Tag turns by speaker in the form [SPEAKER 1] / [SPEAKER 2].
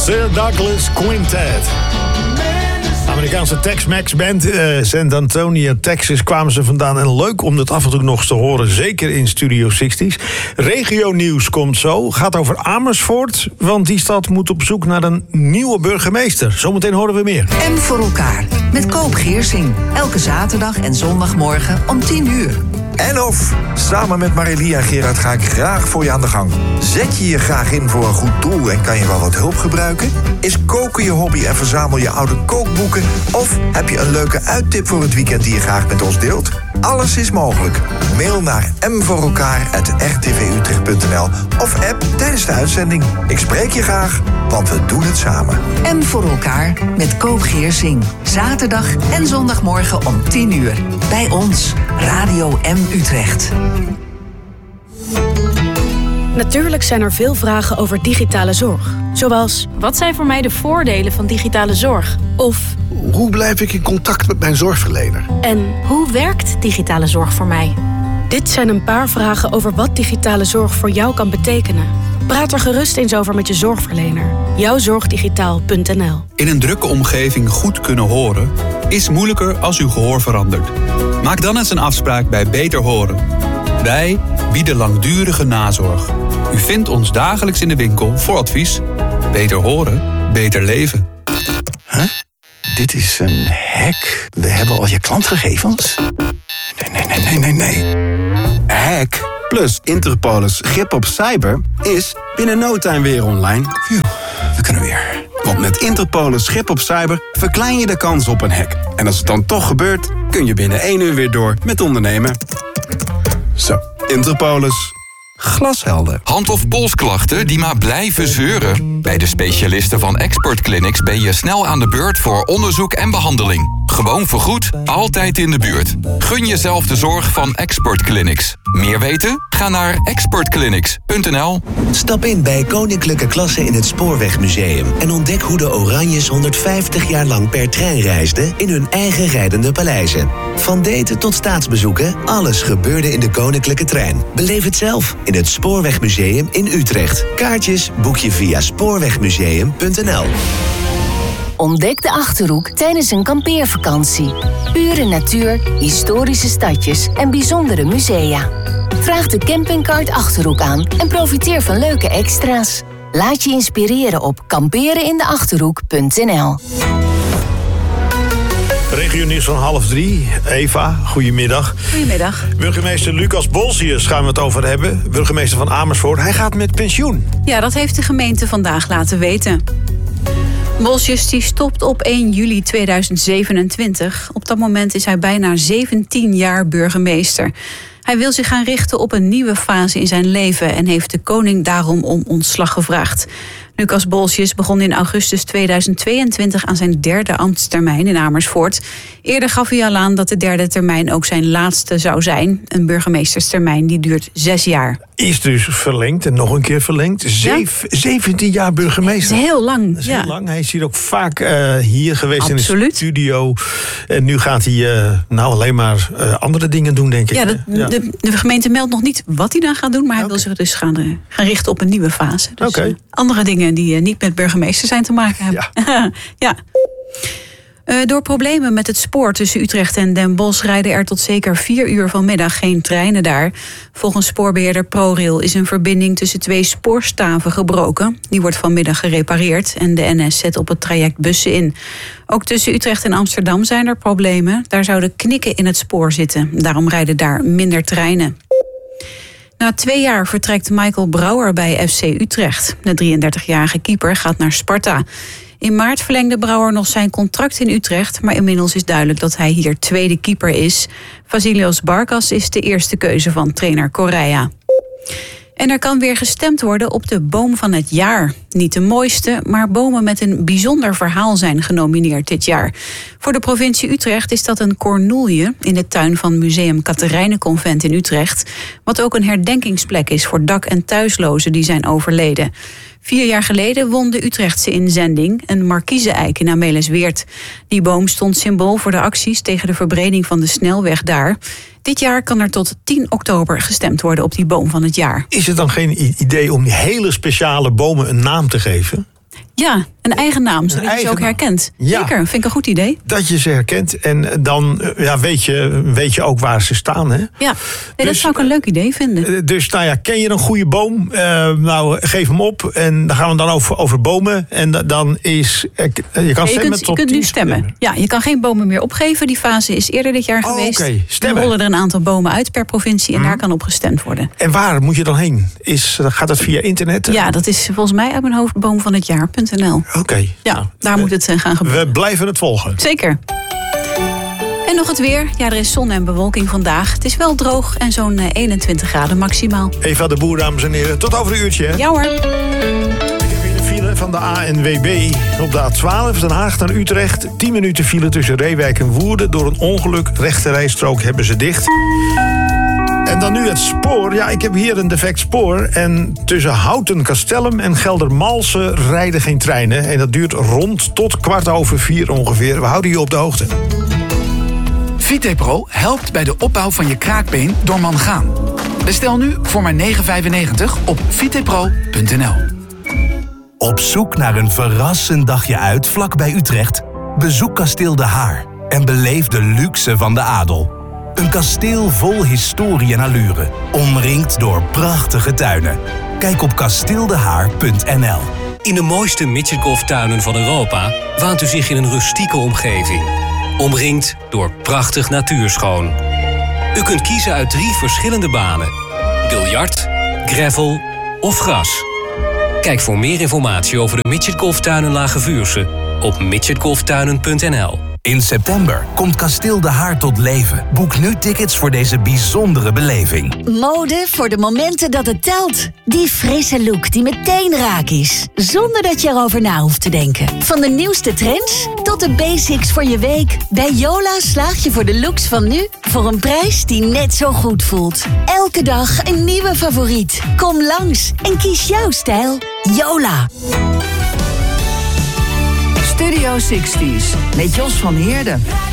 [SPEAKER 1] Sir Douglas Quintet. Amerikaanse Tex-Mex band, San Antonio, Texas kwamen ze vandaan. En leuk om dat af en toe nog eens te horen, zeker in Studio 60's. Regio-nieuws komt zo, gaat over Amersfoort, want die stad moet op zoek naar een nieuwe burgemeester. Zometeen horen we meer.
[SPEAKER 2] M voor elkaar, met Koop Geersing. Elke zaterdag en zondagmorgen om 10:00.
[SPEAKER 3] En of, samen met Marilie en Gerard ga ik graag voor je aan de gang. Zet je je graag in voor een goed doel en kan je wel wat hulp gebruiken? Is koken je hobby en verzamel je oude kookboeken? Of heb je een leuke uittip voor het weekend die je graag met ons deelt? Alles is mogelijk. Mail naar mvoorelkaar@rtvutrecht.nl of app tijdens de uitzending. Ik spreek je graag, want we doen het samen.
[SPEAKER 2] M voor elkaar met Koop Geersing. Zaterdag en zondagmorgen om 10:00. Bij ons, Radio M Utrecht.
[SPEAKER 4] Natuurlijk zijn er veel vragen over digitale zorg. Zoals, wat zijn voor mij de voordelen van digitale zorg? Of,
[SPEAKER 5] hoe blijf ik in contact met mijn zorgverlener?
[SPEAKER 4] en hoe werkt digitale zorg voor mij? Dit zijn een paar vragen over wat digitale zorg voor jou kan betekenen. Praat er gerust eens over met je zorgverlener. Jouwzorgdigitaal.nl.
[SPEAKER 6] In een drukke omgeving goed kunnen horen is moeilijker als uw gehoor verandert. Maak dan eens een afspraak bij Beter Horen. Wij bieden langdurige nazorg. U vindt ons dagelijks in de winkel voor advies. Beter horen, beter leven.
[SPEAKER 5] Huh? Dit is een hack. We hebben al je klantgegevens. Nee.
[SPEAKER 7] Hack plus Interpolis grip op cyber is binnen no time weer online.
[SPEAKER 5] Phew, we kunnen weer.
[SPEAKER 7] Want met Interpolis grip op cyber verklein je de kans op een hack. En als het dan toch gebeurt, kun je binnen 1 uur weer door met ondernemen. Zo, Interpolis. Glashelder.
[SPEAKER 8] Hand- of polsklachten die maar blijven zeuren? Bij de specialisten van Expert Clinics ben je snel aan de beurt voor onderzoek en behandeling. Gewoon vergoed, altijd in de buurt. Gun jezelf de zorg van Expert Clinics. Meer weten? Ga naar expertclinics.nl.
[SPEAKER 9] Stap in bij Koninklijke Klasse in het Spoorwegmuseum en ontdek hoe de Oranjes 150 jaar lang per trein reisden in hun eigen rijdende paleizen. Van daten tot staatsbezoeken, alles gebeurde in de Koninklijke Trein. Beleef het zelf in het Spoorwegmuseum in Utrecht. Kaartjes boek je via spoorwegmuseum.nl.
[SPEAKER 10] Ontdek de Achterhoek tijdens een kampeervakantie. Pure natuur, historische stadjes en bijzondere musea. Vraag de campingkaart Achterhoek aan en profiteer van leuke extra's. Laat je inspireren op kamperenindeachterhoek.nl.
[SPEAKER 1] Regionieuws van 2:30. Eva, goedemiddag.
[SPEAKER 11] Goedemiddag.
[SPEAKER 1] Burgemeester Lucas Bolsius gaan we het over hebben. Burgemeester van Amersfoort. Hij gaat met pensioen.
[SPEAKER 11] Ja, dat heeft de gemeente vandaag laten weten. Bolsius die stopt op 1 juli 2027. Op dat moment is hij bijna 17 jaar burgemeester. Hij wil zich gaan richten op een nieuwe fase in zijn leven en heeft de koning daarom om ontslag gevraagd. Lucas Bolsius begon in augustus 2022 aan zijn 3e ambtstermijn in Amersfoort. Eerder gaf hij al aan dat de 3e termijn ook zijn laatste zou zijn. Een burgemeesterstermijn die duurt 6 jaar.
[SPEAKER 1] Is dus verlengd en nog een keer verlengd. 17 jaar burgemeester.
[SPEAKER 11] Dat is heel lang.
[SPEAKER 1] Dat is heel lang. Hij is hier ook vaak hier geweest.
[SPEAKER 11] Absoluut.
[SPEAKER 1] In de studio. En nu gaat hij alleen maar andere dingen doen, denk ik.
[SPEAKER 11] Ja, de gemeente meldt nog niet wat hij dan gaat doen, maar hij wil zich dus gaan richten op een nieuwe fase. Dus andere dingen die niet met burgemeester zijn te maken hebben. Ja. Door problemen met het spoor tussen Utrecht en Den Bosch rijden er tot zeker 4 uur vanmiddag geen treinen daar. Volgens spoorbeheerder ProRail is een verbinding tussen 2 spoorstaven gebroken. Die wordt vanmiddag gerepareerd en de NS zet op het traject bussen in. Ook tussen Utrecht en Amsterdam zijn er problemen. Daar zouden knikken in het spoor zitten. Daarom rijden daar minder treinen. Na 2 jaar vertrekt Michael Brouwer bij FC Utrecht. De 33-jarige keeper gaat naar Sparta. In maart verlengde Brouwer nog zijn contract in Utrecht, maar inmiddels is duidelijk dat hij hier tweede keeper is. Vasilios Barkas is de eerste keuze van trainer Correa. En er kan weer gestemd worden op de boom van het jaar. Niet de mooiste, maar bomen met een bijzonder verhaal zijn genomineerd dit jaar. Voor de provincie Utrecht is dat een cornoelje in de tuin van Museum Katerijnenconvent in Utrecht, wat ook een herdenkingsplek is voor dak- en thuislozen die zijn overleden. 4 jaar geleden won de Utrechtse inzending een markiezeneik in Amelisweerd. Die boom stond symbool voor de acties tegen de verbreding van de snelweg daar. Dit jaar kan er tot 10 oktober gestemd worden op die boom van het jaar.
[SPEAKER 1] Is het dan geen idee om die hele speciale bomen een naam te geven?
[SPEAKER 11] Ja, Een eigen naam, zodat je ze ook herkent.
[SPEAKER 1] Ja.
[SPEAKER 11] Zeker, vind ik een goed idee.
[SPEAKER 1] Dat je ze herkent en dan weet je ook waar ze staan. Hè?
[SPEAKER 11] Ja, dat zou ik een leuk idee vinden.
[SPEAKER 1] Dus ken je een goede boom? Geef hem op. En dan gaan we dan over bomen. En dan is... Je kan stemmen tot 10
[SPEAKER 11] Je kunt nu stemmen. Ja, je kan geen bomen meer opgeven. Die fase is eerder dit jaar geweest.
[SPEAKER 1] Oké, stemmen.
[SPEAKER 11] Dan rollen er een aantal bomen uit per provincie. En daar kan op gestemd worden.
[SPEAKER 1] En waar moet je dan heen? Gaat dat via internet?
[SPEAKER 11] Ja, dat is volgens mij uit mijn hoofd boomvanhetjaar.nl.
[SPEAKER 1] Oké.
[SPEAKER 11] Ja, daar moet het gaan gebeuren.
[SPEAKER 1] We blijven het volgen.
[SPEAKER 11] Zeker. En nog het weer. Ja, er is zon en bewolking vandaag. Het is wel droog en zo'n 21 graden maximaal.
[SPEAKER 1] Eva de Boer, dames en heren. Tot over een uurtje. Hè?
[SPEAKER 11] Ja hoor.
[SPEAKER 1] Ik heb hier de file van de ANWB. Op de A12 Den Haag naar Utrecht. 10 minuten file tussen Reewijk en Woerden. Door een ongeluk. Rechte rijstrook hebben ze dicht. En dan nu het spoor. Ja, ik heb hier een defect spoor. En tussen Houten, Castellum en Geldermalsen rijden geen treinen. En dat duurt rond tot 4:15 ongeveer. We houden je op de hoogte.
[SPEAKER 12] Vitepro helpt bij de opbouw van je kraakbeen door mangaan. Bestel nu voor maar €9,95 op vitepro.nl.
[SPEAKER 13] Op zoek naar een verrassend dagje uit vlakbij Utrecht? Bezoek Kasteel De Haar en beleef de luxe van de adel. Een kasteel vol historie en allure, omringd door prachtige tuinen. Kijk op kasteeldehaar.nl.
[SPEAKER 14] In de mooiste midgetgolftuinen van Europa waant u zich in een rustieke omgeving. Omringd door prachtig natuurschoon. U kunt kiezen uit 3 verschillende banen. Biljart, gravel of gras. Kijk voor meer informatie over de midgetgolftuinen Lage Vuursche op midgetgolftuinen.nl.
[SPEAKER 13] In september komt Kasteel De Haar tot leven. Boek nu tickets voor deze bijzondere beleving.
[SPEAKER 15] Mode voor de momenten dat het telt. Die frisse look die meteen raak is. Zonder dat je erover na hoeft te denken. Van de nieuwste trends tot de basics voor je week. Bij Yola slaag je voor de looks van nu voor een prijs die net zo goed voelt. Elke dag een nieuwe favoriet. Kom langs en kies jouw stijl. Yola.
[SPEAKER 2] Studio 60's met Jos van Heerden.